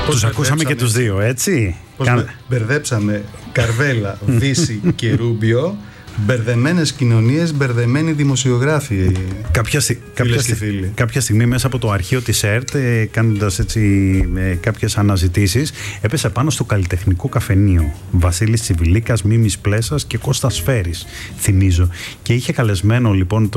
Τους ακούσαμε και τους δύο, έτσι. Μπερδέψαμε Καρβέλα, Βύση και Ρούμπιο. Μπερδεμένες κοινωνίες, μπερδεμένοι δημοσιογράφοι. Κάποια στιγμή μέσα από το αρχείο της ΕΡΤ, κάνοντας έτσι κάποιες αναζητήσεις, έπεσε πάνω στο καλλιτεχνικό καφενείο Βασίλης Τσιβιλίκας, Μίμης Πλέσας και Κώστας Φέρης, θυμίζω. Και είχε καλεσμένο λοιπόν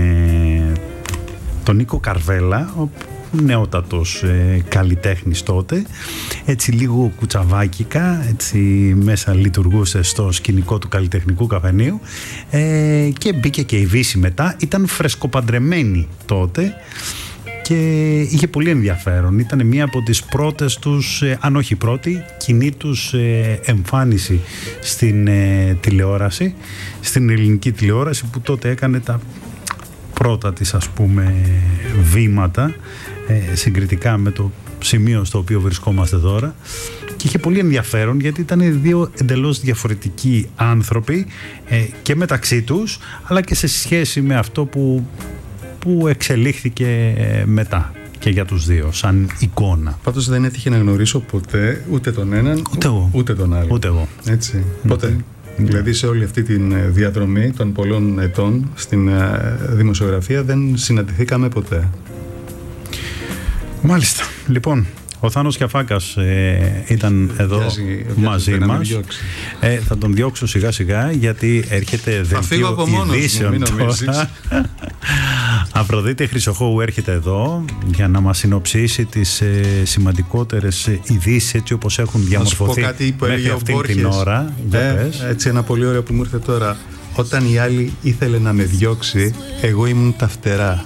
τον Νίκο Καρβέλα, νεότατος καλλιτέχνης τότε, έτσι λίγο κουτσαβάκικα, έτσι μέσα λειτουργούσε στο σκηνικό του καλλιτεχνικού καφενείου, και μπήκε και η Βύση μετά. Ήταν φρεσκοπαντρεμένη τότε και είχε πολύ ενδιαφέρον. Ήταν μία από τις πρώτες τους, αν όχι πρώτη, κοινή τους εμφάνιση στην τηλεόραση, στην ελληνική τηλεόραση, που τότε έκανε τα πρώτα της, ας πούμε, βήματα συγκριτικά με το σημείο στο οποίο βρισκόμαστε τώρα, και είχε πολύ ενδιαφέρον γιατί ήταν δύο εντελώς διαφορετικοί άνθρωποι, και μεταξύ τους αλλά και σε σχέση με αυτό που εξελίχθηκε μετά και για τους δύο σαν εικόνα. Πάντως δεν έτυχε να γνωρίσω ποτέ ούτε τον έναν ούτε τον άλλο. Ούτε εγώ. Έτσι. Ποτέ. Δηλαδή σε όλη αυτή τη διαδρομή των πολλών ετών στην δημοσιογραφία δεν συναντηθήκαμε ποτέ. Μάλιστα. Λοιπόν, ο Θάνος Κιαφάκας ήταν εδώ μαζί μας. Θα τον διώξω σιγά σιγά γιατί έρχεται δελτίο ειδήσεων τώρα. Αφροδίτη Χρυσοχώου έρχεται εδώ για να μας συνοψίσει τις σημαντικότερες ειδήσεις έτσι όπως έχουν διαμορφωθεί μέχρι αυτήν την ώρα. Έτσι ένα πολύ ωραίο που μου ήρθε τώρα. Όταν η άλλη ήθελε να με διώξει, εγώ ήμουν τα φτερά.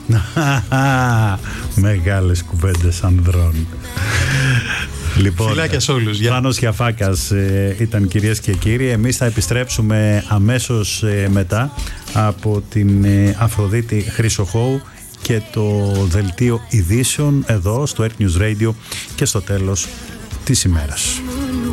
Μεγάλες κουβέντες ανδρών. Λοιπόν, φιλάκια σε όλους. Θάνος Κιαφάκας ήταν, κυρίες και κύριοι. Εμείς θα επιστρέψουμε αμέσως μετά από την Αφροδίτη Χρυσοχώου και το δελτίο ειδήσεων εδώ στο Earth News Radio και στο τέλος της ημέρας.